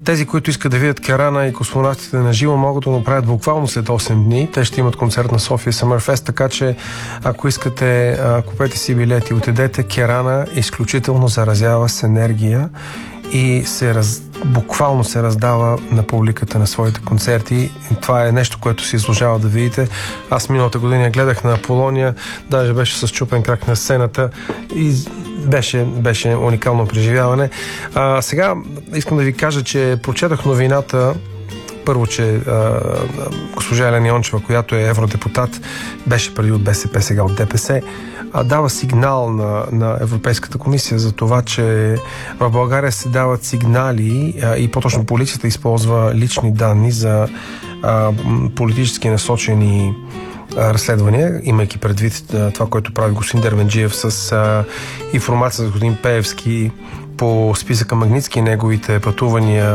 Тези, които искат да видят Керана и космонавтите на живо, могат да направят буквално след 8 дни. Те ще имат концерт на София Summerfest, така че ако искате, купете си билети, отидете. Керана изключително заразява с енергия и буквално се раздава на публиката на своите концерти. И това е нещо, което си изложава да видите. Аз миналата година гледах на Аполония, даже беше с чупен крак на сцената и беше уникално преживяване. Сега искам да ви кажа, че прочетах новината. Първо, че госпожа Елена Йончева, която е евродепутат, беше преди от БСП, сега от ДПС, дава сигнал на Европейската комисия за това, че в България се дават сигнали и по-точно полицията използва лични данни за политически насочени разследвания, имайки предвид това, което прави господин Дервенджиев с информация за господин Пеевски по списъка Магнитски и неговите пътувания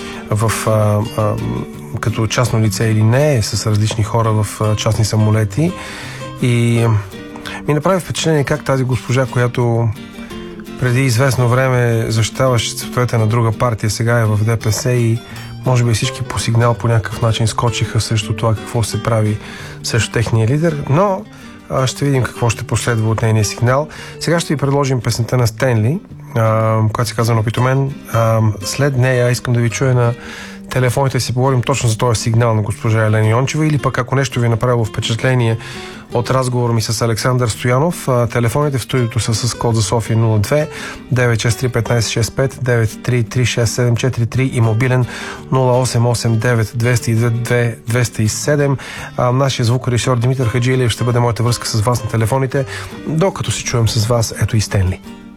като частно лице или не, с различни хора в частни самолети. И ми направи впечатление как тази госпожа, която преди известно време защитаваше цветовете на друга партия, сега е в ДПС и може би всички по сигнал по някакъв начин скочиха срещу това какво се прави срещу техния лидер, но ще видим какво ще последва от нейния сигнал. Сега ще ви предложим песента на Стенли, която се казва "Опитомен". След нея искам да ви чуя на телефоните, си поговорим точно за този сигнал на госпожа Елена Йончева, или пък ако нещо ви е направило впечатление от разговора ми с Александър Стоянов. Телефоните в студиото са с код за София 02 963 1565 933 6743 и мобилен 0889 202 207. Нашия звукорежисьор Димитър Хаджилиев ще бъде моята връзка с вас на телефоните, докато си чуем с вас ето и Стенли.